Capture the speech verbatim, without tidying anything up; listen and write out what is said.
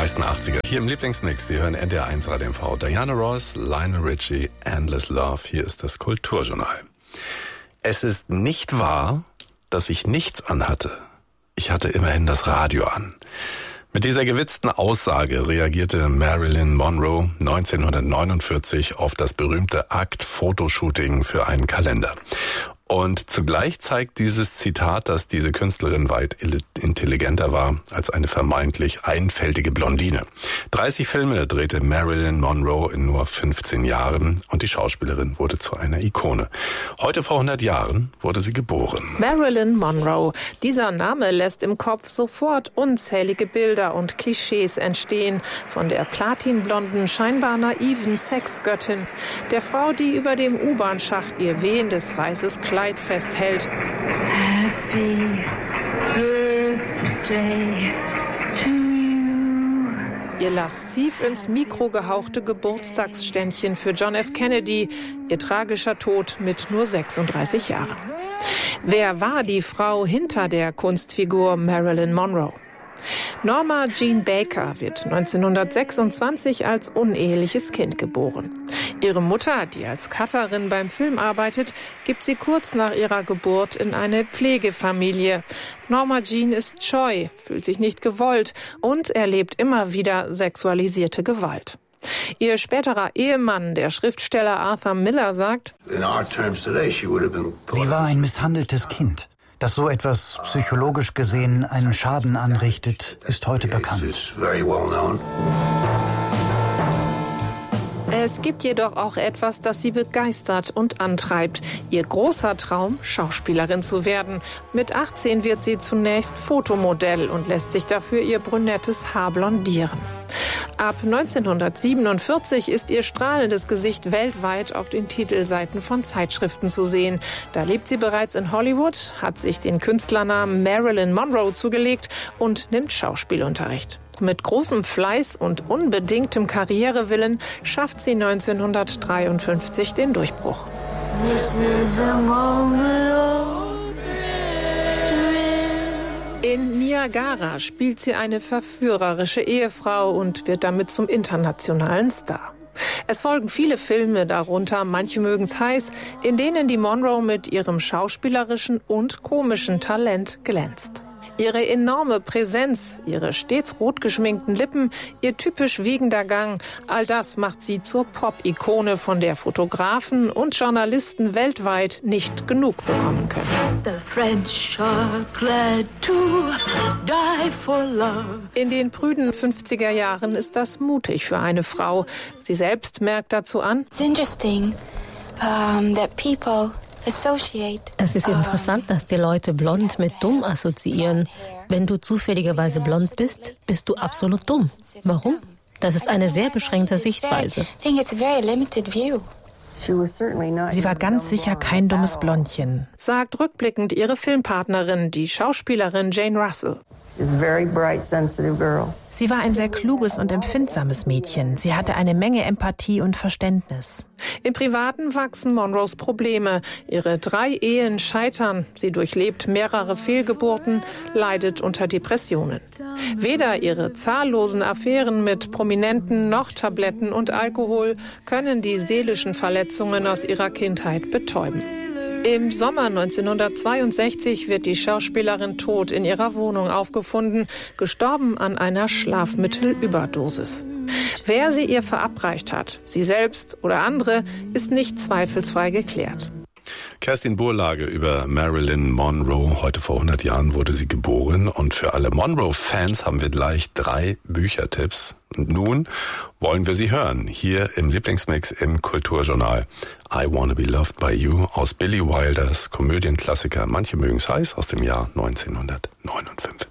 meisten achtziger. Hier im Lieblingsmix, Sie hören N D R eins Radio M V. Diana Ross, Lionel Richie, Endless Love. Hier ist das Kulturjournal. Es ist nicht wahr, dass ich nichts anhatte. Ich hatte immerhin das Radio an. Mit dieser gewitzten Aussage reagierte Marilyn Monroe neunzehnhundertneunundvierzig auf das berühmte Akt-Fotoshooting für einen Kalender. Und zugleich zeigt dieses Zitat, dass diese Künstlerin weit intelligenter war als eine vermeintlich einfältige Blondine. dreißig Filme drehte Marilyn Monroe in nur fünfzehn Jahren und die Schauspielerin wurde zu einer Ikone. Heute vor hundert Jahren wurde sie geboren. Marilyn Monroe. Dieser Name lässt im Kopf sofort unzählige Bilder und Klischees entstehen. Von der platinblonden, scheinbar naiven Sexgöttin, der Frau, die über dem U-Bahn-Schacht ihr wehendes weißes Kleid festhält. Happy Birthday to you. Ihr lasziv ins Mikro gehauchte Geburtstagsständchen für John F. Kennedy, ihr tragischer Tod mit nur sechsunddreißig Jahren. Wer war die Frau hinter der Kunstfigur Marilyn Monroe? Norma Jean Baker wird neunzehnhundertsechsundzwanzig als uneheliches Kind geboren. Ihre Mutter, die als Cutterin beim Film arbeitet, gibt sie kurz nach ihrer Geburt in eine Pflegefamilie. Norma Jean ist scheu, fühlt sich nicht gewollt und erlebt immer wieder sexualisierte Gewalt. Ihr späterer Ehemann, der Schriftsteller Arthur Miller, sagt: Sie war ein misshandeltes Kind. Dass so etwas psychologisch gesehen einen Schaden anrichtet, ist heute bekannt. Es gibt jedoch auch etwas, das sie begeistert und antreibt. Ihr großer Traum, Schauspielerin zu werden. Mit achtzehn wird sie zunächst Fotomodell und lässt sich dafür ihr brünettes Haar blondieren. Ab neunzehnhundertsiebenundvierzig ist ihr strahlendes Gesicht weltweit auf den Titelseiten von Zeitschriften zu sehen. Da lebt sie bereits in Hollywood, hat sich den Künstlernamen Marilyn Monroe zugelegt und nimmt Schauspielunterricht. Mit großem Fleiß und unbedingtem Karrierewillen schafft sie neunzehnhundertdreiundfünfzig den Durchbruch. This is a moment of thrill. In Niagara spielt sie eine verführerische Ehefrau und wird damit zum internationalen Star. Es folgen viele Filme, darunter Manche mögen's heiß, in denen die Monroe mit ihrem schauspielerischen und komischen Talent glänzt. Ihre enorme Präsenz, ihre stets rot geschminkten Lippen, ihr typisch wiegender Gang, all das macht sie zur Pop-Ikone, von der Fotografen und Journalisten weltweit nicht genug bekommen können. The French are glad to die for love. In den prüden fünfziger Jahren ist das mutig für eine Frau. Sie selbst merkt dazu an: It's interesting um, that people Es ist interessant, dass die Leute blond mit dumm assoziieren. Wenn du zufälligerweise blond bist, bist du absolut dumm. Warum? Das ist eine sehr beschränkte Sichtweise. Sie war ganz sicher kein dummes Blondchen, sagt rückblickend ihre Filmpartnerin, die Schauspielerin Jane Russell. Sie war ein sehr kluges und empfindsames Mädchen. Sie hatte eine Menge Empathie und Verständnis. Im Privaten wachsen Monroes Probleme. Ihre drei Ehen scheitern. Sie durchlebt mehrere Fehlgeburten, leidet unter Depressionen. Weder ihre zahllosen Affären mit Prominenten noch Tabletten und Alkohol können die seelischen Verletzungen aus ihrer Kindheit betäuben. Im Sommer neunzehnhundertzweiundsechzig wird die Schauspielerin tot in ihrer Wohnung aufgefunden, gestorben an einer Schlafmittelüberdosis. Wer sie ihr verabreicht hat, sie selbst oder andere, ist nicht zweifelsfrei geklärt. Kerstin Burlage über Marilyn Monroe. Heute vor hundert Jahren wurde sie geboren. Und für alle Monroe-Fans haben wir gleich drei Büchertipps. Und nun wollen wir sie hören. Hier im Lieblingsmix im Kulturjournal. I Wanna Be Loved by You aus Billy Wilders Komödienklassiker Manche mögen's heiß aus dem Jahr neunzehnhundertneunundfünfzig.